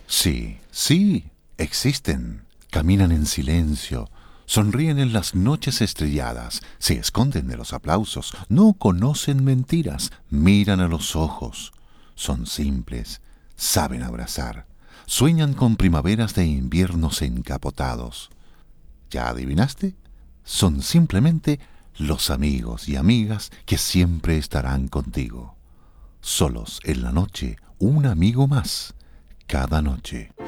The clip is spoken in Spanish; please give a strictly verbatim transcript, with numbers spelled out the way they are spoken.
Sí, sí, existen. Caminan en silencio, sonríen en las noches estrelladas, se esconden de los aplausos, no conocen mentiras, miran a los ojos. Son simples, saben abrazar, sueñan con primaveras de inviernos encapotados. ¿Ya adivinaste? Son simplemente los amigos y amigas que siempre estarán contigo. Solos en la noche, un amigo más, cada noche.